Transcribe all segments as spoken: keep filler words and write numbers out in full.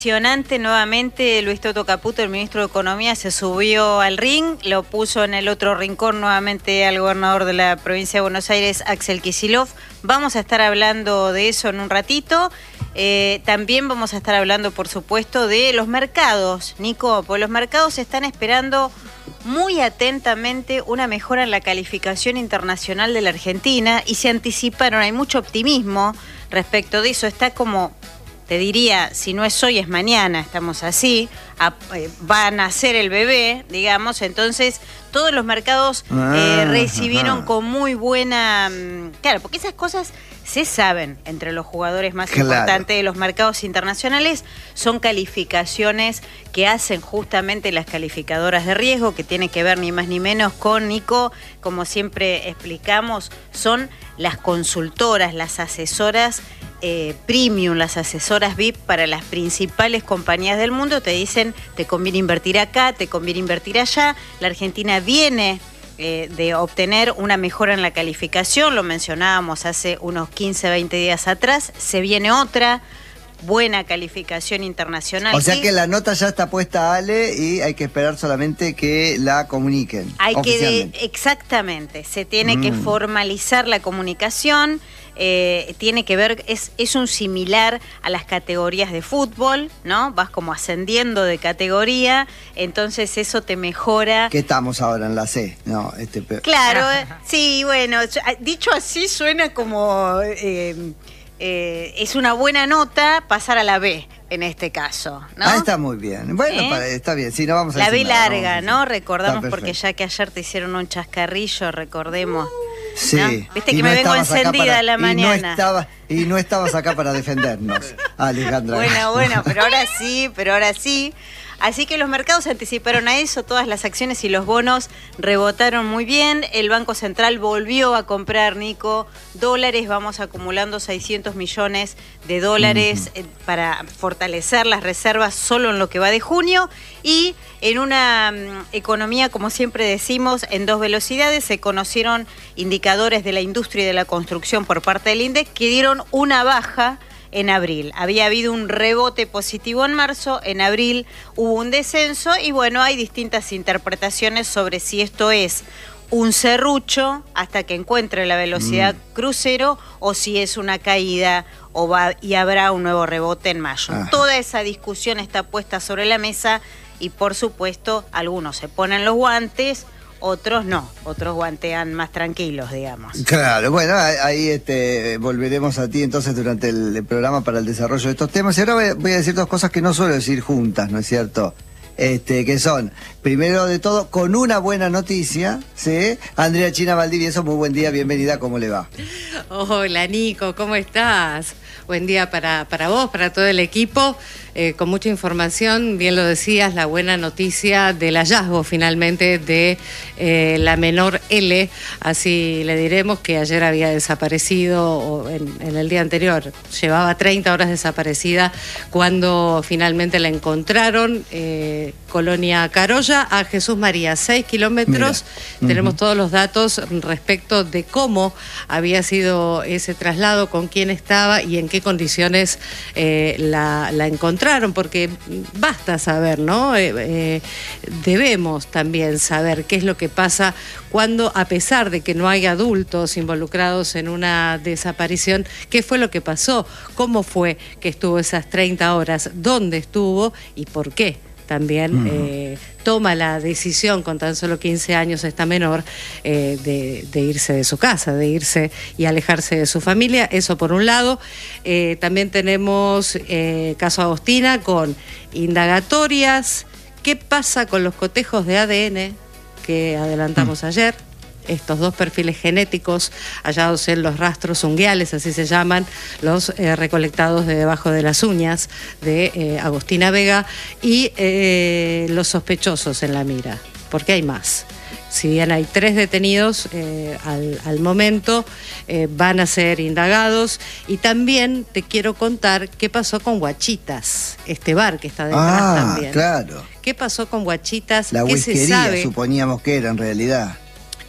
Impresionante nuevamente. Luis Toto Caputo, el ministro de Economía, se subió al ring, lo puso en el otro rincón nuevamente al gobernador de la provincia de Buenos Aires, Axel Kicillof. Vamos a estar hablando de eso en un ratito. Eh, también vamos a estar hablando, por supuesto, de los mercados, Nico, porque los mercados están esperando muy atentamente una mejora en la calificación internacional de la Argentina y se anticiparon, hay mucho optimismo respecto de eso, está como... Te diría, si no es hoy, es mañana, estamos así, a, eh, va a nacer el bebé, digamos, entonces todos los mercados eh, recibieron ajá. con muy buena... Claro, porque esas cosas se saben entre los jugadores más claro. importantes de los mercados internacionales, son calificaciones que hacen justamente las calificadoras de riesgo, que tiene que ver ni más ni menos con, Nico, como siempre explicamos, son las consultoras, las asesoras Eh, premium, las asesoras V I P para las principales compañías del mundo. Te dicen, te conviene invertir acá, te conviene invertir allá. La Argentina viene eh, de obtener una mejora en la calificación, lo mencionábamos hace unos quince, veinte días atrás, se viene otra buena calificación internacional. O sea que la nota ya está puesta, Ale, y hay que esperar solamente que la comuniquen. Hay que, de, exactamente, se tiene mm. que formalizar la comunicación. Eh, tiene que ver, es, es un similar a las categorías de fútbol, ¿no? Vas como ascendiendo de categoría, entonces eso te mejora. ¿Qué estamos ahora en la C? No, este Claro, sí, bueno, dicho así suena como eh, eh, es una buena nota pasar a la B en este caso, ¿no? Ah, está muy bien. Bueno, ¿Eh? para, está bien, sí, no vamos a La decir B nada, larga, ¿no? Recordamos porque perfecto. ya que ayer te hicieron un chascarrillo, recordemos. Sí. ¿No? Viste y que no me vengo encendida para, a la mañana. Y no, estaba, y no estabas acá para defendernos, Alejandra. Bueno, bueno, pero ahora sí, pero ahora sí. Así que los mercados anticiparon a eso, todas las acciones y los bonos rebotaron muy bien. El Banco Central volvió a comprar, Nico, dólares. Vamos acumulando seiscientos millones de dólares uh-huh. para fortalecer las reservas solo en lo que va de junio. Y en una um, economía, como siempre decimos, en dos velocidades, se conocieron indicadores de la industria y de la construcción por parte del INDEC que dieron una baja en abril. Había habido un rebote positivo en marzo, en abril hubo un descenso y bueno, hay distintas interpretaciones sobre si esto es un serrucho hasta que encuentre la velocidad mm. crucero o si es una caída o va y habrá un nuevo rebote en mayo. Ajá. Toda esa discusión está puesta sobre la mesa y por supuesto algunos se ponen los guantes, otros no, otros guantean más tranquilos, digamos. Claro, bueno, ahí este, volveremos a ti entonces durante el, el programa para el desarrollo de estos temas. Y ahora voy, voy a decir dos cosas que no suelo decir juntas, ¿no es cierto? Este, que son, primero de todo, con una buena noticia, ¿sí? Andrea China Valdivieso, muy buen día, bienvenida, ¿cómo le va? Hola, Nico, ¿cómo estás? Buen día para, para vos, para todo el equipo, eh, con mucha información, bien lo decías, la buena noticia del hallazgo finalmente de eh, la menor L, así le diremos, que ayer había desaparecido, o en, en el día anterior, llevaba treinta horas desaparecida, cuando finalmente la encontraron, eh, Colonia Carolla, a Jesús María, seis kilómetros, Mira. tenemos uh-huh. todos los datos respecto de cómo había sido ese traslado, con quién estaba y en qué condiciones eh, la, la encontraron, porque basta saber, ¿no? Eh, eh, debemos también saber qué es lo que pasa cuando, a pesar de que no hay adultos involucrados en una desaparición, qué fue lo que pasó, cómo fue que estuvo esas treinta horas, dónde estuvo y por qué. También eh, toma la decisión con tan solo quince años esta menor eh, de, de irse de su casa, de irse y alejarse de su familia. Eso por un lado. Eh, también tenemos eh, caso Agostina con indagatorias. ¿Qué pasa con los cotejos de A D N que adelantamos mm. ayer? Estos dos perfiles genéticos hallados en los rastros unguiales, así se llaman, los eh, recolectados de debajo de las uñas de eh, Agostina Vega y eh, los sospechosos en la mira, porque hay más. Si bien hay tres detenidos eh, al, al momento, eh, van a ser indagados. Y también te quiero contar qué pasó con Guachitas, este bar que está detrás ah, también. Claro. ¿Qué pasó con Guachitas? La ¿Qué se whiskería, sabe? Suponíamos que era en realidad.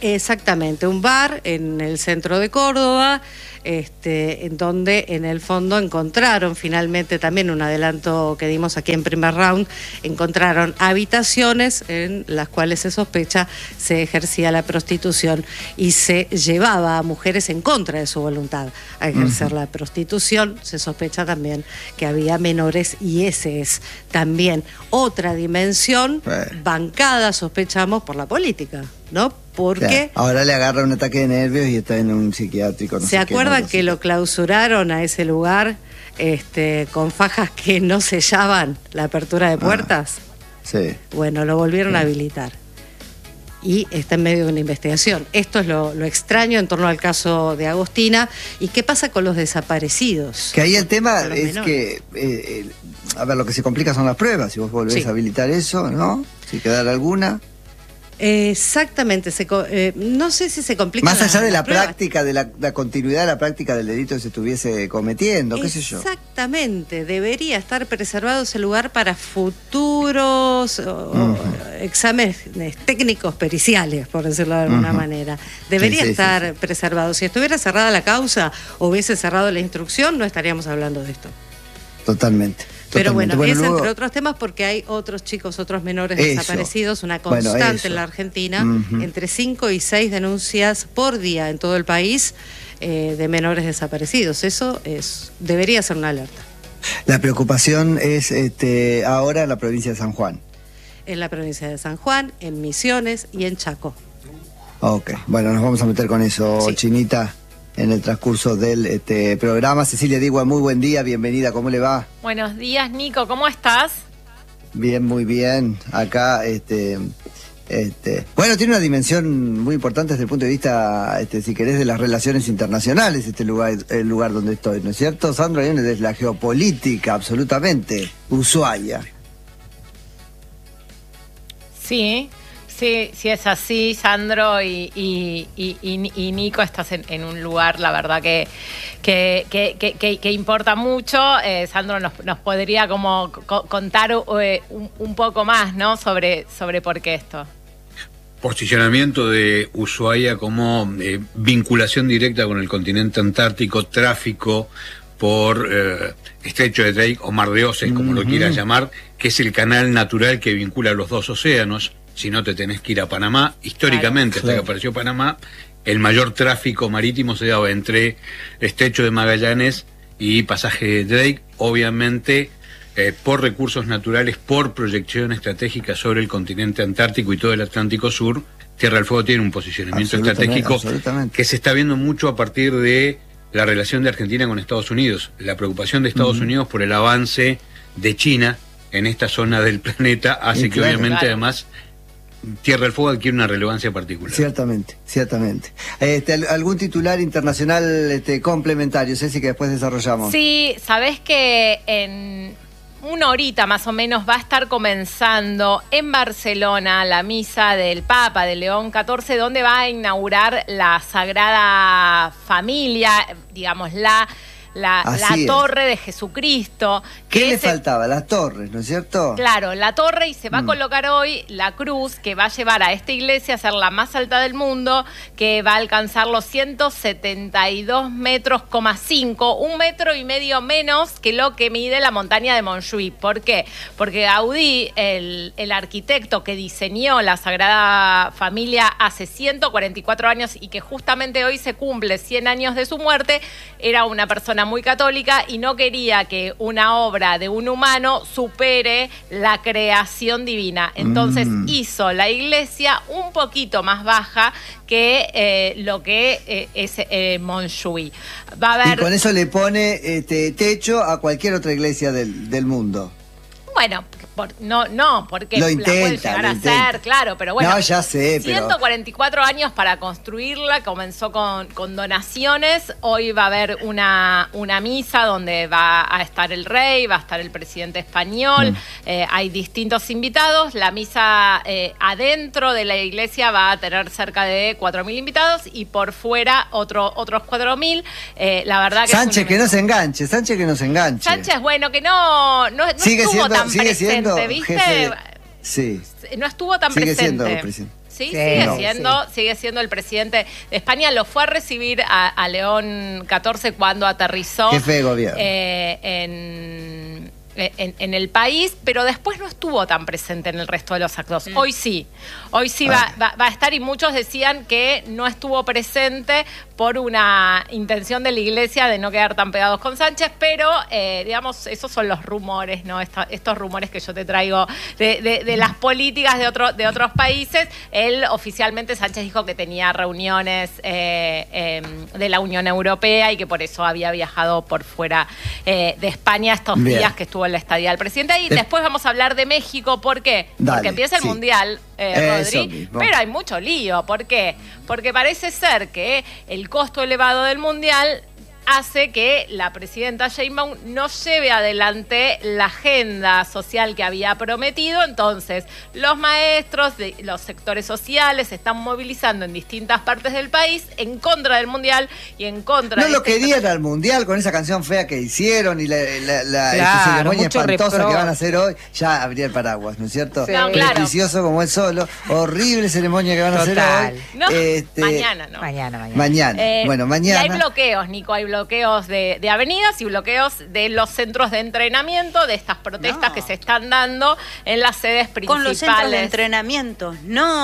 Exactamente, un bar en el centro de Córdoba, este, en donde en el fondo encontraron finalmente también un adelanto que dimos aquí en primer round, encontraron habitaciones en las cuales se sospecha se ejercía la prostitución y se llevaba a mujeres en contra de su voluntad a ejercer uh-huh. la prostitución. Se sospecha también que había menores y ese es también otra dimensión eh. bancada, sospechamos, por la política, ¿no? Porque claro, ahora le agarra un ataque de nervios y está en un psiquiátrico. No ¿Se acuerdan que lo clausuraron a ese lugar este, con fajas que no sellaban la apertura de puertas? Ah, sí. Bueno, lo volvieron sí. a habilitar. Y está en medio de una investigación. Esto es lo, lo extraño en torno al caso de Agostina. ¿Y qué pasa con los desaparecidos? Que ahí el tema es menores. que, eh, eh, a ver, lo que se complica son las pruebas. Si vos volvés sí. a habilitar eso, ¿no? Si quedara alguna... Exactamente, se, eh, no sé si se complica. Más allá la, de la, la práctica, de la, la continuidad de la práctica del delito que se estuviese cometiendo, qué sé yo. Exactamente, debería estar preservado ese lugar para futuros uh-huh. exámenes técnicos periciales, por decirlo de alguna uh-huh. manera. Debería sí, sí, estar sí, sí. preservado. Si estuviera cerrada la causa o hubiese cerrado la instrucción, no estaríamos hablando de esto. Totalmente. Pero bueno, bueno es luego... entre otros temas porque hay otros chicos, otros menores eso. desaparecidos, una constante bueno, en la Argentina, uh-huh. entre cinco y seis denuncias por día en todo el país eh, de menores desaparecidos. Eso es debería ser una alerta. La preocupación es este, ahora en la provincia de San Juan. En la provincia de San Juan, en Misiones y en Chaco. Ok, bueno, nos vamos a meter con eso, sí. Chinita. En el transcurso del este, programa. Cecilia Digua, muy buen día, bienvenida, ¿cómo le va? Buenos días, Nico, ¿cómo estás? Bien, muy bien. Acá, este, este, bueno, tiene una dimensión muy importante desde el punto de vista, este, si querés, de las relaciones internacionales, este lugar, el lugar donde estoy, ¿no es cierto, Sandro? Viene desde la geopolítica, absolutamente, Ushuaia. Sí. Sí, sí es así, Sandro y, y, y, y Nico, estás en, en un lugar, la verdad, que, que, que, que, que importa mucho. Eh, Sandro nos, nos podría como co- contar eh, un, un poco más, ¿no? sobre, sobre por qué esto. Posicionamiento de Ushuaia como eh, vinculación directa con el continente antártico, tráfico por eh, Estrecho de Drake o Mar de Oces, como uh-huh. lo quieras llamar, que es el canal natural que vincula los dos océanos. Si no, te tenés que ir a Panamá. Históricamente, claro, hasta claro. que apareció Panamá, el mayor tráfico marítimo se daba entre Estrecho de Magallanes y Pasaje de Drake, obviamente eh, por recursos naturales, por proyección estratégica sobre el continente antártico y todo el Atlántico Sur. Tierra del Fuego tiene un posicionamiento estratégico que se está viendo mucho a partir de la relación de Argentina con Estados Unidos. La preocupación de Estados uh-huh. Unidos por el avance de China en esta zona del planeta hace sí, que claro, obviamente claro. además Tierra del Fuego adquiere una relevancia particular. Ciertamente, ciertamente. Este, ¿Algún titular internacional este, complementario, Ceci, que después desarrollamos? Sí, sabés que en una horita más o menos va a estar comenzando en Barcelona la misa del Papa de León catorce, donde va a inaugurar la Sagrada Familia, digamos, la... La, la torre de Jesucristo. ¿Qué le faltaba? Las torres, ¿no es cierto? Claro, la torre, y se va mm. a colocar hoy la cruz que va a llevar a esta iglesia a ser la más alta del mundo, que va a alcanzar los ciento setenta y dos metros, cinco, un metro y medio menos que lo que mide la montaña de Montjuïc. ¿Por qué? Porque Gaudí, el, el arquitecto que diseñó la Sagrada Familia hace ciento cuarenta y cuatro años y que justamente hoy se cumple cien años de su muerte, era una persona muy católica y no quería que una obra de un humano supere la creación divina. Entonces mm. hizo la iglesia un poquito más baja que eh, lo que eh, es eh, Montjuïc. Va a haber... Y con eso le pone este, techo a cualquier otra iglesia del, del mundo. Bueno, por, no, no, porque lo intenta, la puede llegar a intenta. ser, claro, pero bueno. No, ya sé, pero... ciento cuarenta y cuatro años para construirla, comenzó con, con donaciones, hoy va a haber una, una misa donde va a estar el rey, va a estar el presidente español, mm. eh, hay distintos invitados, la misa eh, adentro de la iglesia va a tener cerca de cuatro mil invitados y por fuera otro, otros cuatro mil, eh, la verdad que... Sánchez, que no se enganche, Sánchez que no se enganche. Sánchez, bueno, que no, no, no sigue estuvo siendo, tan sigue presente, siendo ¿viste? Jefe, sí. No estuvo tan sigue presente. Siendo presidente. Sí, Sí, sigue no, siendo, sigue siendo el presidente de España. Lo fue a recibir a, a León catorce cuando aterrizó Jefe de gobierno. eh, en, en, en el país, pero después no estuvo tan presente en el resto de los actos. Mm. Hoy sí, hoy sí ah. va, va, va a estar, y muchos decían que no estuvo presente por una intención de la Iglesia de no quedar tan pegados con Sánchez, pero eh, digamos, esos son los rumores, ¿no? Esta, estos rumores que yo te traigo de, de, de las políticas de, otro, de otros países. Él oficialmente, Sánchez dijo que tenía reuniones eh, eh, de la Unión Europea y que por eso había viajado por fuera eh, de España estos Bien. días que estuvo en la estadía del presidente. Y De... después vamos a hablar de México. ¿Por qué? Dale, Porque empieza el sí. Mundial, eh, Rodri, mismo. pero hay mucho lío. ¿Por qué? Porque parece ser que el costo elevado del Mundial hace que la presidenta Sheinbaum no lleve adelante la agenda social que había prometido. Entonces, los maestros de los sectores sociales se están movilizando en distintas partes del país en contra del Mundial y en contra No de lo este... querían al Mundial con esa canción fea que hicieron y la, la, la Claro, esa ceremonia mucho espantosa repro. que van a hacer hoy. Ya abría el paraguas, ¿no es cierto? Sí. No, claro. Presticioso como él solo. Horrible ceremonia que van a Total. hacer hoy. No, Este, mañana, ¿no? Mañana, mañana. Mañana. Eh, bueno, Y mañana. hay bloqueos, Nico, hay bloqueos de, de avenidas y bloqueos de los centros de entrenamiento de estas protestas No. que se están dando en las sedes principales. Con los centros de entrenamiento.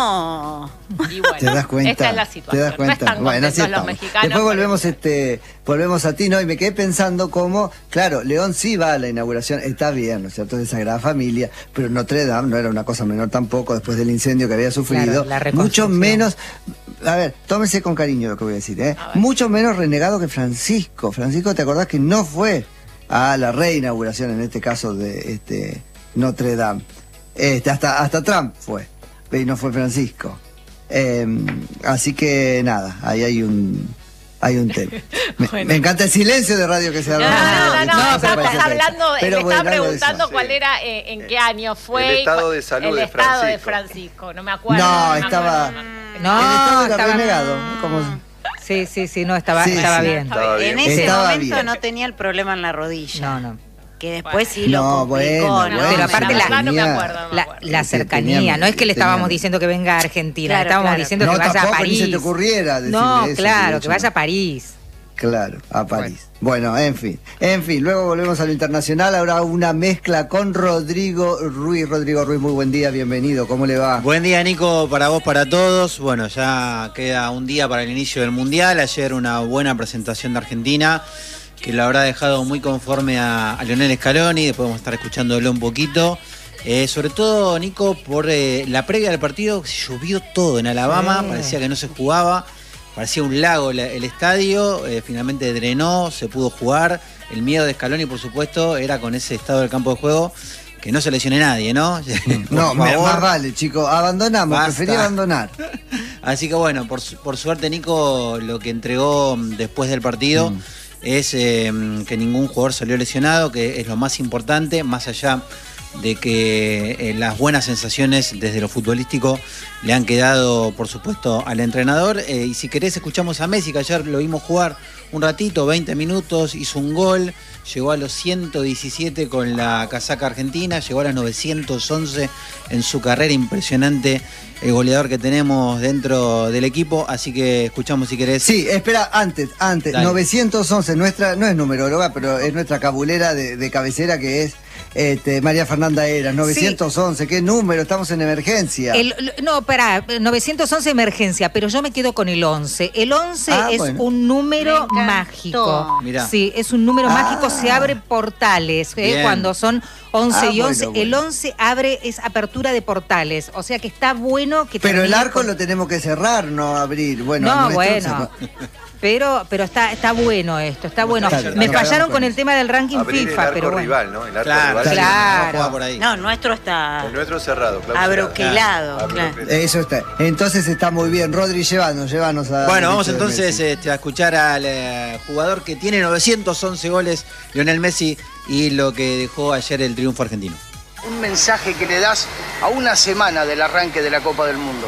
No. Y bueno, ¿Te das cuenta? esta es la ¿Te situación. das cuenta? No están Bueno, así contentos los estamos. mexicanos. Después por volvemos, eso. este, volvemos a ti, ¿no? Y me quedé pensando cómo, claro, León sí va a la inauguración, está bien, ¿no es cierto? De Sagrada Familia, pero Notre Dame no era una cosa menor tampoco después del incendio que había sufrido. Claro, la Mucho reconstrucción. menos, a ver, tómese con cariño lo que voy a decir, ¿eh? A ver. Mucho menos renegado que Francisco. Francisco, ¿te acordás que no fue a la reinauguración, en este caso, de este Notre Dame? Este, hasta, hasta Trump fue, y no fue Francisco. Eh, así que nada, ahí hay un hay un tema. Me, Bueno. me encanta el silencio de radio que se No, habla. no, no, no, No, estamos parece hablando, perfecto. Pero me bueno, estaba algo de eso. preguntando Sí. cuál era, eh, en qué año fue. El y estado cuál- de salud el de estado de Francisco. Francisco, no me acuerdo. No, me estaba- acuerdo. No, el estado era estaba- renegado. Como... Sí, sí, sí, no, estaba, Sí, estaba sí. bien. Estaba bien. En ese Estaba momento bien. no tenía el problema en la rodilla. No, no. Que después sí lo No, complicó. bueno, ¿no? bueno, Pero aparte la la- verdad no me tenía- acuerdo. no me La, acuerdo. la Sí, cercanía, tenía- no es que le estábamos tenía- diciendo que venga a Argentina, Claro, le estábamos claro. diciendo No, que vaya a tampoco, ni París. se te ocurriera decirle No, eso, claro, de que hecho. vaya a París. Claro, a París. Bueno. en fin, en fin, luego volvemos a lo internacional, ahora una mezcla con Rodrigo Ruiz. Rodrigo Ruiz, muy buen día, bienvenido, ¿cómo le va? Buen día, Nico, para vos, para todos. Bueno, ya queda un día para el inicio del Mundial. Ayer una buena presentación de Argentina, que lo habrá dejado muy conforme a, a Lionel Scaloni. Después vamos a estar escuchándolo un poquito. Eh, sobre todo, Nico, por eh, la previa del partido, llovió todo en Alabama, Sí. parecía que no se jugaba. Parecía un lago la- el estadio, eh, finalmente drenó, se pudo jugar. El miedo de Scaloni, por supuesto, era con ese estado del campo de juego, que no se lesione nadie, ¿no? Por No, me- favor. más vale, chicos, abandonamos, Basta. preferí abandonar. Así que bueno, por, su- por suerte, Nico, lo que entregó mm, después del partido Mm. es eh, que ningún jugador salió lesionado, que es lo más importante, más allá de que eh, las buenas sensaciones desde lo futbolístico le han quedado, por supuesto, al entrenador. Eh, y si querés, escuchamos a Messi, que ayer lo vimos jugar un ratito, veinte minutos, hizo un gol, llegó a los ciento diecisiete con la casaca argentina, llegó a los novecientos once en su carrera. Impresionante el goleador que tenemos dentro del equipo, así que escuchamos si querés. Sí, espera, antes, antes, Dale. novecientos once, nuestra, no es numeróloga, pero es nuestra cabulera de, de cabecera, que es este, María Fernanda Eras, novecientos once, ¿qué número? Estamos en emergencia. El- no, pará, novecientos once emergencia, pero yo me quedo con el once. El once Ah, es bueno. un número Me encantó. mágico. Mirá. Sí, es un número Ah. mágico, se abre portales, ¿eh? Bien. Cuando son once Ah, y once. bueno, El bueno. once abre, es apertura de portales, o sea que está bueno que Pero el termine arco con- lo tenemos que cerrar, no abrir. Bueno, No, el nuestro bueno. se- Pero, pero está, está bueno esto, está bueno. Está bien, Me está bien, fallaron con con el eso. tema del ranking Abrir el FIFA, arco pero bueno. rival, ¿no? El arco Claro, rival. Claro. no juega por ahí. No, nuestro está El nuestro cerrado, clausurado. abroquelado. Claro. claro. Abroquelado. Eso está. Entonces está muy bien. Rodri, llévanos, llévanos a... Bueno, vamos de entonces Messi. este, a escuchar al eh, jugador que tiene novecientos once goles, Lionel Messi, y lo que dejó ayer el triunfo argentino. Un mensaje que le das a una semana del arranque de la Copa del Mundo.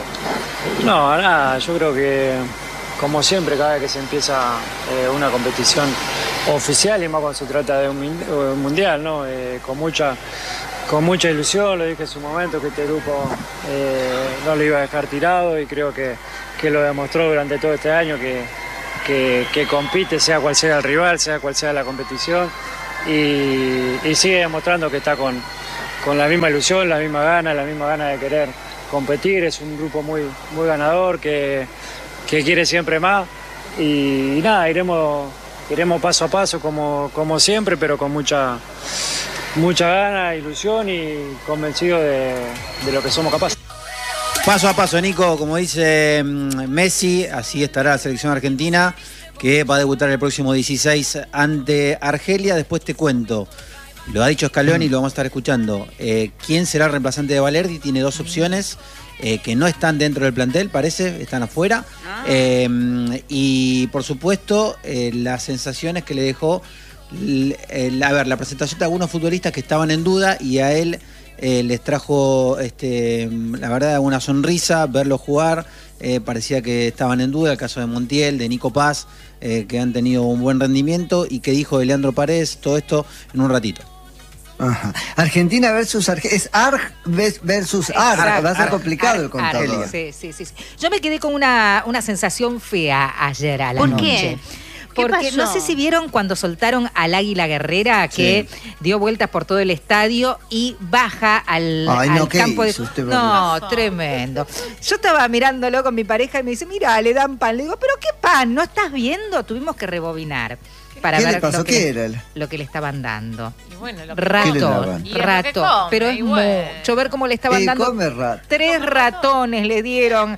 No, nada, yo creo que como siempre cada vez que se empieza eh, una competición oficial y más cuando se trata de un, min- un mundial, ¿no? Eh, con mucha con mucha ilusión, lo dije en su momento, que este grupo eh, no lo iba a dejar tirado y creo que, que lo demostró durante todo este año, que, que, que compite sea cual sea el rival, sea cual sea la competición y, y sigue demostrando que está con, con la misma ilusión, la misma gana, la misma gana de querer competir. Es un grupo muy, muy ganador que, que quiere siempre más y, y nada, iremos, iremos paso a paso como, como siempre, pero con mucha... mucha gana, ilusión y convencido de, de lo que somos capaces. Paso a paso, Nico, como dice Messi, así estará la selección argentina, que va a debutar el próximo dieciséis ante Argelia. Después te cuento, lo ha dicho Scaloni y lo vamos a estar escuchando. Eh, ¿Quién será el reemplazante de Valerdi? Tiene dos opciones eh, que no están dentro del plantel, parece, están afuera. Ah. Eh, y por supuesto, eh, las sensaciones que le dejó El, a ver, la presentación de algunos futbolistas que estaban en duda y a él eh, les trajo, este, la verdad, una sonrisa verlo jugar. Eh, parecía que estaban en duda, el caso de Montiel, de Nico Paz, eh, que han tenido un buen rendimiento y que dijo de Leandro Paredes, todo esto en un ratito. Ajá. Argentina versus Argelia. Es Arg versus Arg. Va a ser complicado Arg, el contador. Sí, sí, sí, sí. Yo me quedé con una, una sensación fea ayer a la ¿Por noche. qué? Porque no sé si vieron cuando soltaron al Águila Guerrera, que sí. dio vueltas por todo el estadio y baja al, Ay, no, al campo de... Usted, no, tremendo. Yo estaba mirándolo con mi pareja y me dice, mira, le dan pan. Le digo, ¿pero qué pan? ¿No estás viendo? Tuvimos que rebobinar para ¿Qué ver le pasó? lo, que ¿Qué le, era? lo que le estaban dando. Y bueno, lo que ratón, come. ratón. Come, pero es bueno. mucho ver cómo le estaban y dando. Come rat. Tres ratones le dieron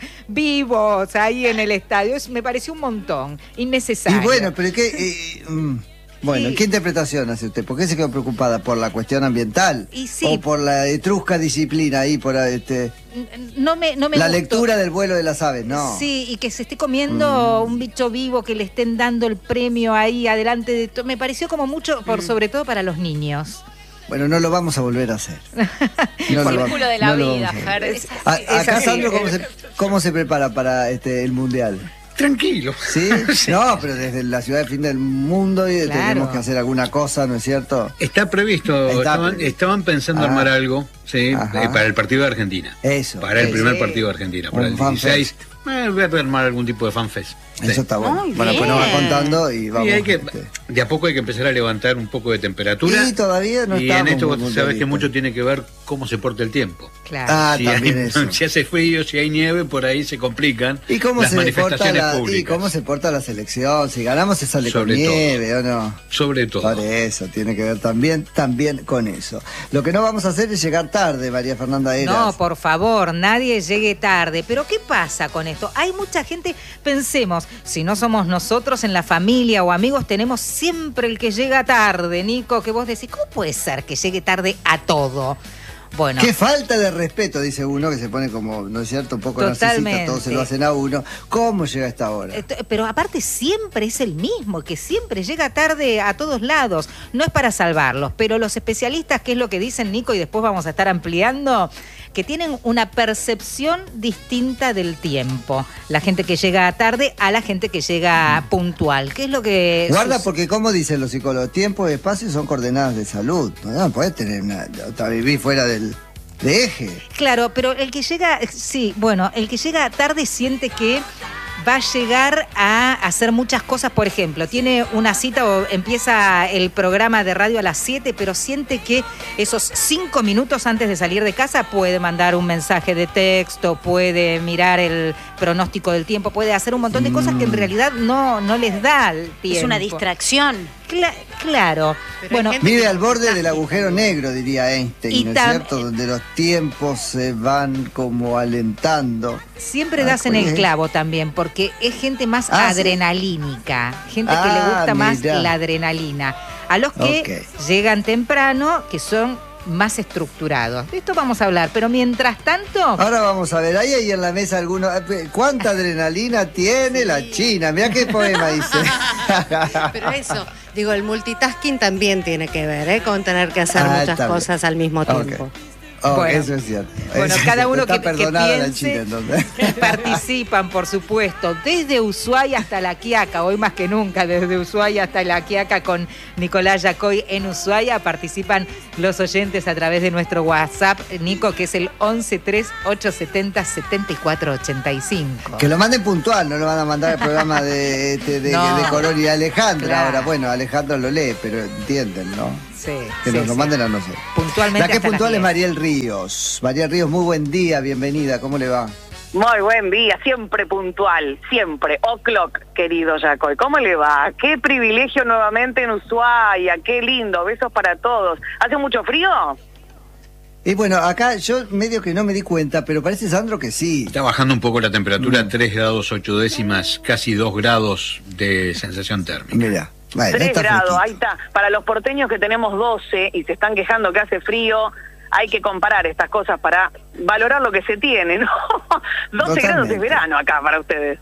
vivos ahí en el estadio. Es, me pareció un montón. Innecesario. Y bueno, pero qué. Eh, mm, bueno, sí. ¿Qué interpretación hace usted? ¿Por qué se quedó preocupada? ¿Por la cuestión ambiental? Y sí. ¿O por la etrusca disciplina ahí? Por este. No me, no me la gustó. Lectura del vuelo de las aves, no. Sí, y que se esté comiendo mm. un bicho vivo, que le estén dando el premio ahí adelante de todo. Me pareció como mucho, por mm. sobre todo para los niños. Bueno, no lo vamos a volver a hacer. No el círculo de la no vida, Fer. Es así, a, acá, Sandro, ¿cómo se, ¿cómo se prepara para este, el Mundial? Tranquilo. ¿Sí? ¿Sí? No, pero desde la ciudad del fin del mundo y claro. tenemos que hacer alguna cosa, ¿no es cierto? Está previsto. Está estaban, previsto. estaban pensando ah. armar algo, sí, eh, para el partido de Argentina. Eso. Para el sí. primer partido de Argentina, para un el dieciséis. Eh, voy a armar algún tipo de fanfest. Sí. Eso está bueno. Muy bueno, bien. Pues nos va contando y vamos. Y hay que, este. de a poco hay que empezar a levantar un poco de temperatura. Y todavía no Y en esto vos sabes que mucho tiene que ver cómo se porta el tiempo. Claro. Ah, si también hay, eso. Si hace frío, si hay nieve, por ahí se complican ¿Y cómo las se manifestaciones la, públicas. ¿Y cómo se porta la selección? Si ganamos se sale Sobre con nieve todo. ¿O no? Sobre todo. Por eso, tiene que ver también, también con eso. Lo que no vamos a hacer es llegar tarde, María Fernanda Eras. No, por favor, nadie llegue tarde. Pero ¿qué pasa con esto? Hay mucha gente, pensemos, si no somos nosotros en la familia o amigos, tenemos siempre el que llega tarde, Nico, que vos decís, ¿cómo puede ser que llegue tarde a todo? Bueno. Qué falta de respeto, dice uno, que se pone como, ¿no es cierto? Un poco Totalmente. narcisista, todos se lo hacen a uno. ¿Cómo llega a esta hora? Pero aparte siempre es el mismo, que siempre llega tarde a todos lados. No es para salvarlos, pero los especialistas, ¿qué es lo que dicen, Nico? Y después vamos a estar ampliando, que tienen una percepción distinta del tiempo. La gente que llega tarde a la gente que llega puntual. ¿Qué es lo que...? Guarda, sus... porque como dicen los psicólogos, tiempo y espacio son coordenadas de salud. No, no podés tener una... vivir fuera del... de eje. Claro, pero el que llega, sí, bueno, el que llega tarde siente que va a llegar a hacer muchas cosas. Por ejemplo, tiene una cita o empieza el programa de radio a las siete, pero siente que esos cinco minutos antes de salir de casa puede mandar un mensaje de texto, puede mirar el pronóstico del tiempo, puede hacer un montón de mm. cosas que en realidad no, no les da el tiempo. Es una distracción. Cla- claro. Pero bueno, vive al borde del agujero negro, diría Einstein, ¿no es cierto? Donde los tiempos se van como alentando. Siempre das en el clavo también, porque es gente más ah, adrenalínica, ¿sí? Gente ah, que le gusta mirá. más la adrenalina. A los que okay. llegan temprano, que son más estructurados. De esto vamos a hablar, pero mientras tanto... Ahora vamos a ver, ahí hay en la mesa algunos... ¿Cuánta adrenalina tiene sí. la China? Mirá qué poema dice. Pero eso, digo, el multitasking también tiene que ver, ¿eh? Con tener que hacer ah, muchas cosas al mismo tiempo. Okay. Oh, Bueno. eso es cierto. Bueno, Eso cada es uno cierto. que, Está que perdonada la piense China, entonces. y participan, por supuesto, desde Ushuaia hasta La Quiaca, hoy más que nunca, desde Ushuaia hasta La Quiaca con Nicolás Yacoy en Ushuaia, participan los oyentes a través de nuestro WhatsApp, Nico, que es el once tres ocho setenta setenta y cuatro ochenta y cinco. Que lo manden puntual, no lo van a mandar al programa de, de, de, No. de Corón y Alejandra. Claro. Ahora, bueno, Alejandro lo lee, pero entienden, ¿no? Sí, Que sí, nos lo sí. manden a nosotros. Puntualmente La que es hasta las puntual es diez. Mariel Ríos. Mariel Ríos, muy buen día, bienvenida, ¿cómo le va? Muy buen día, siempre puntual, siempre. O'clock, querido Yacoy. ¿Cómo le va? Qué privilegio nuevamente en Ushuaia, qué lindo, besos para todos. ¿Hace mucho frío? Y bueno, acá yo medio que no me di cuenta, pero parece, Sandro, que sí. Está bajando un poco la temperatura, Mm. tres grados ocho décimas, casi dos grados de sensación térmica. Mira, bueno, Tres está grados, fresquito. ahí está. Para los porteños que tenemos doce y se están quejando que hace frío, hay que comparar estas cosas para valorar lo que se tiene, ¿no? doce grados es Totalmente. verano acá para ustedes.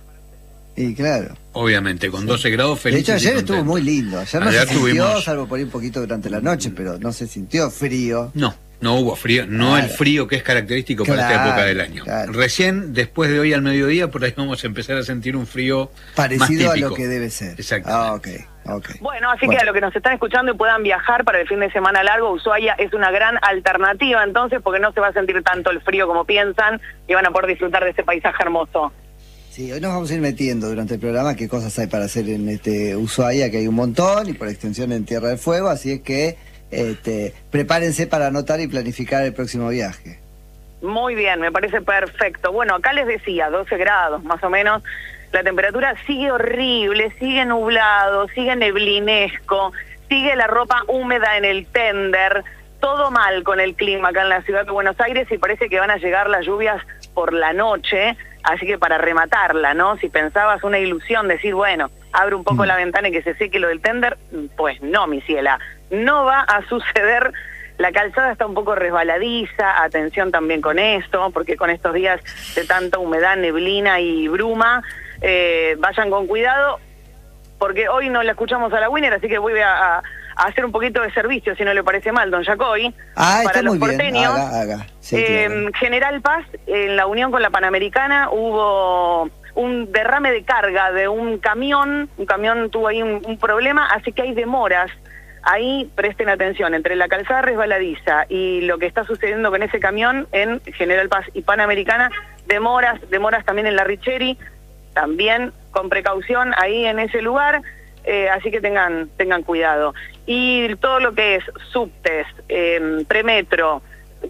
Y claro. Obviamente, con doce grados De felices hecho, ayer y estuvo contentos. muy lindo. Ayer no Ayer se sintió, tuvimos- salvo por ahí un poquito durante la noche, pero no se sintió frío. No, no hubo frío, no Claro. el frío que es característico para esta Claro, época del año. claro. Recién, después de hoy al mediodía, por ahí vamos a empezar a sentir un frío Parecido más a típico. lo que debe ser. Exactamente. Ah, ok, ok. Bueno, así Bueno. que a los que nos están escuchando y puedan viajar para el fin de semana largo, Ushuaia es una gran alternativa entonces, porque no se va a sentir tanto el frío como piensan y van a poder disfrutar de ese paisaje hermoso. Sí, hoy nos vamos a ir metiendo durante el programa qué cosas hay para hacer en este Ushuaia, que hay un montón, y por extensión en Tierra del Fuego, así es que este, prepárense para anotar y planificar el próximo viaje. Muy bien, me parece perfecto. Bueno, acá les decía, doce grados más o menos. La temperatura sigue horrible, sigue nublado, sigue neblinesco, sigue la ropa húmeda en el tender. Todo mal con el clima acá en la ciudad de Buenos Aires y parece que van a llegar las lluvias por la noche. Así que para rematarla, ¿no? Si pensabas una ilusión, decir, bueno, abre un poco Mm. la ventana y que se seque lo del tender, pues no, mi ciela, no va a suceder. La calzada está un poco resbaladiza, atención también con esto, porque con estos días de tanta humedad, neblina y bruma, eh, vayan con cuidado, porque hoy no la escuchamos a la Winner, así que voy a, a- a hacer un poquito de servicio, si no le parece mal, don Yacoy. Ah, para está los muy bien. porteños. Haga, haga. Sí, Eh, claro. General Paz, en la unión con la Panamericana, hubo un derrame de carga de un camión, un camión tuvo ahí un, un problema, así que hay demoras. Ahí presten atención, entre la calzada resbaladiza y lo que está sucediendo con ese camión en General Paz y Panamericana, demoras, demoras también en la Richeri, también con precaución ahí en ese lugar, eh, así que tengan tengan cuidado. Y todo lo que es subtes, eh, premetro,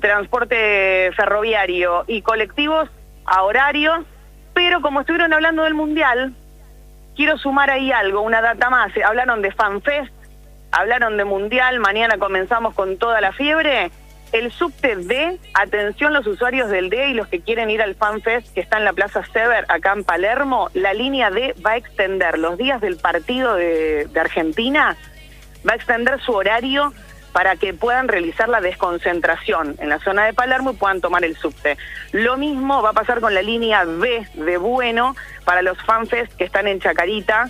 transporte ferroviario y colectivos a horario, pero como estuvieron hablando del Mundial, quiero sumar ahí algo, una data más. Hablaron de FanFest, hablaron de Mundial, mañana comenzamos con toda la fiebre. El subte D, atención los usuarios del D y los que quieren ir al FanFest que está en la Plaza Sever, acá en Palermo, la línea D va a extender los días del partido de, de Argentina, va a extender su horario para que puedan realizar la desconcentración en la zona de Palermo y puedan tomar el subte. Lo mismo va a pasar con la línea B de Bueno para los FanFest que están en Chacarita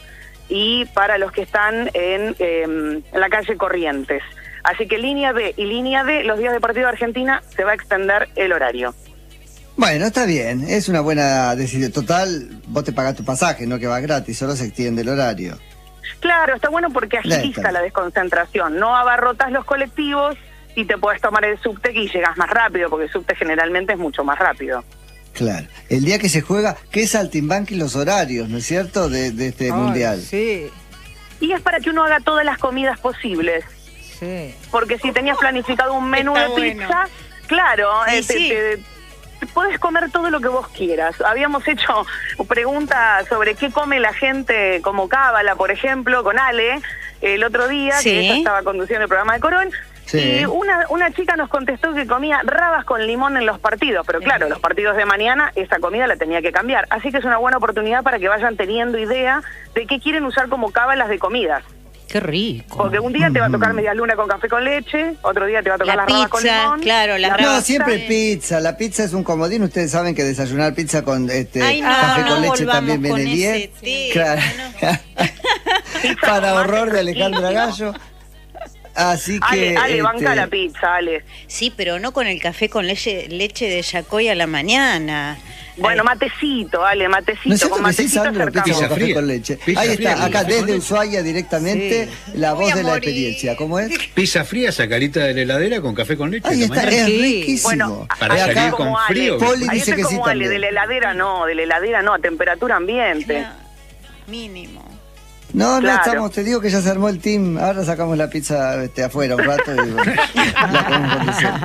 y para los que están en, eh, en la calle Corrientes. Así que línea B y línea D, los días de partido de Argentina, se va a extender el horario. Bueno, está bien, es una buena decisión. Total, vos te pagás tu pasaje, no que va gratis, solo se extiende el horario. Claro, está bueno porque Claro, agiliza claro. la desconcentración. No abarrotas los colectivos y te puedes tomar el subte y llegas más rápido, porque el subte generalmente es mucho más rápido. Claro. El día que se juega, ¿qué saltimbanqui los horarios, no es cierto? De, de este Ay, mundial. Sí, Y es para que uno haga todas las comidas posibles. sí. Porque si tenías planificado un menú Está de bueno. pizza, claro, Sí, eh, te- sí. te- te podés comer todo lo que vos quieras. Habíamos hecho preguntas sobre qué come la gente como cábala, por ejemplo, con Ale, el otro día, Sí. que ella estaba conduciendo el programa de Corón, Sí. y una, una chica nos contestó que comía rabas con limón en los partidos, pero claro, los partidos de mañana esa comida la tenía que cambiar. Así que es una buena oportunidad para que vayan teniendo idea de qué quieren usar como cábalas de comidas. Qué rico. Porque un día te va a tocar media luna con café con leche, otro día te va a tocar La las rabas con pizza, limón. claro, la la rabas. No, pizza. siempre pizza. La pizza es un comodín. Ustedes saben que desayunar pizza con este Ay, no, café no con leche volvamos también viene con bien. ese tema, Claro. Pizza Para con horror de mate Alejandra riquísimo. Gallo. Así Ale, que, Ale, banca este, la pizza, Ale. Sí, pero no con el café con leche, leche de Yacoy a la mañana. Bueno, Ay, matecito, Ale, matecito. ¿No es cierto con que sí, matecito Sandro? Pizza acercamos. con café fría. con leche. Pizza Ahí fría está, con acá café con desde leche. Ushuaia directamente, la Voy voz a de la morir. experiencia. ¿Cómo es? Pizza fría, sacarita de la heladera con café con leche. Ahí de está, mañana. es Sí. riquísimo. Bueno, Para ahí salir estoy con como Ale. frío. Poli Ahí dice estoy que sí como Ale, también. de la heladera no, de la heladera no, a temperatura ambiente. claro, mínimo. No, no, Claro. estamos, te digo que ya se armó el team. Ahora sacamos la pizza este, afuera un rato y bueno, la comemos por diciembre.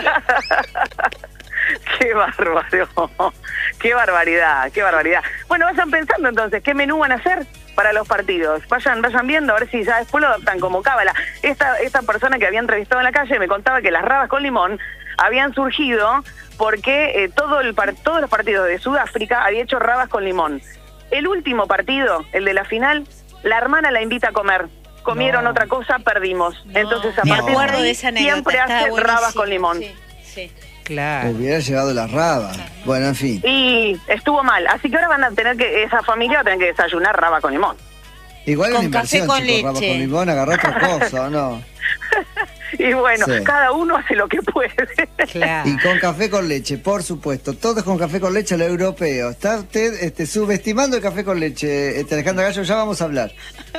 Qué bárbaro, qué barbaridad, qué barbaridad. Bueno, vayan pensando entonces, ¿qué menú van a hacer para los partidos? Vayan, vayan viendo a ver si ya después lo adoptan como cábala. Esta, esta persona que había entrevistado en la calle me contaba que las rabas con limón habían surgido porque eh, todo el par- todos los partidos de Sudáfrica había hecho rabas con limón. El último partido, el de la final, la hermana la invita a comer. Comieron No. otra cosa, perdimos. Entonces a Me partir acuerdo de de ahí esa anécdota. siempre Está hace rabas buenísimo. con limón. Sí, sí. Claro. Hubiera llegado la raba. Bueno, en fin. Y estuvo mal, así que ahora van a tener que, esa familia va a tener que desayunar raba con limón. Igual Con una café inversión, con chicos, raba leche. con limón, agarrá otra cosa, ¿o no? Y bueno, Sí. cada uno hace lo que puede. Claro. Y con café con leche, por supuesto. Todos con café con leche a lo europeo. ¿Está usted este, subestimando el café con leche, este, Alejandra Gallo? Ya vamos a hablar.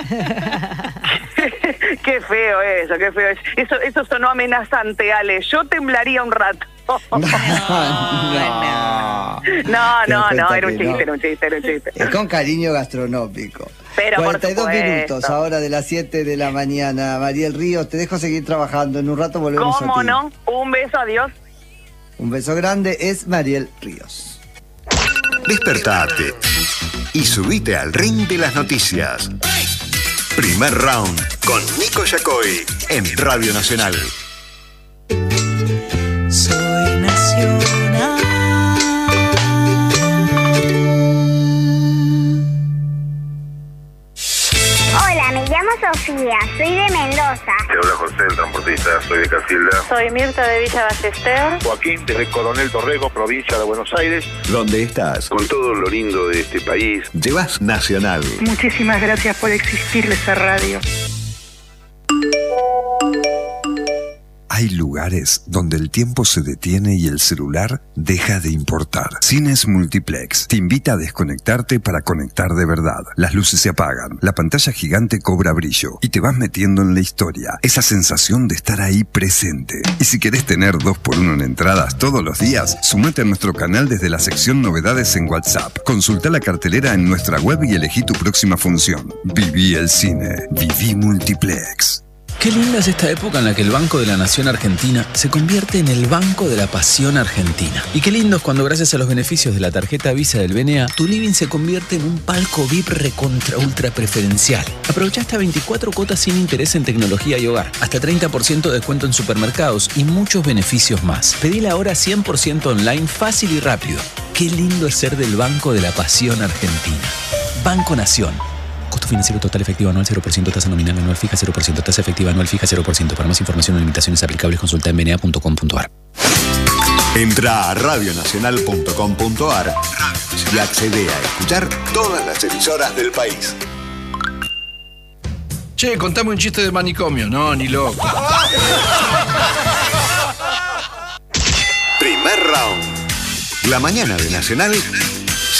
Qué feo eso, qué feo eso. Eso, eso sonó amenazante, Ale. Yo temblaría un rato. No, No, Te das no, no, cuenta era un que chiste, no. era un chiste, era un chiste. Es con cariño gastronómico. Pero por cuarenta y dos supuesto. minutos ahora de las siete de la mañana. Mariel Ríos, te dejo seguir trabajando. En un rato volvemos a ti. ¿Cómo no? Un beso, adiós. Un beso grande. Es Mariel Ríos. Despertate y subite al ring de las noticias. Primer round con Nico Yacoy en Radio Nacional. Soy nacional. Hola, me llamo Sofía, soy de Mendoza. Te habla José, el transportista, soy de Casilda. Soy Mirta de Villa Ballester. Joaquín, desde Coronel Dorrego, provincia de Buenos Aires. ¿Dónde estás? Con todo lo lindo de este país. Llevas Nacional. Muchísimas gracias por existirle esa radio. Hay lugares donde el tiempo se detiene y el celular deja de importar. Cines Multiplex te invita a desconectarte para conectar de verdad. Las luces se apagan, la pantalla gigante cobra brillo y te vas metiendo en la historia. Esa sensación de estar ahí presente. Y si querés tener dos por uno en entradas todos los días, sumate a nuestro canal desde la sección Novedades en WhatsApp. Consulta la cartelera en nuestra web y elegí tu próxima función. Viví el cine. Viví Multiplex. Qué linda es esta época en la que el Banco de la Nación Argentina se convierte en el Banco de la Pasión Argentina. Y qué lindo es cuando gracias a los beneficios de la tarjeta Visa del B N A, tu living se convierte en un palco V I P recontra ultra preferencial. Aprovecha hasta veinticuatro cuotas sin interés en tecnología y hogar, hasta treinta por ciento de descuento en supermercados y muchos beneficios más. Pedila ahora cien por ciento online, fácil y rápido. Qué lindo es ser del Banco de la Pasión Argentina. Banco Nación. Costo financiero total efectivo anual cero por ciento, tasa nominal anual fija cero por ciento, tasa efectiva anual fija cero por ciento. Para más información o limitaciones aplicables consulta en b n a punto com punto a r. Entra a radio nacional punto com punto a r y accede a escuchar todas las emisoras del país. Che, contame un chiste de manicomio. No, ni loco. Primer round. La mañana de Nacional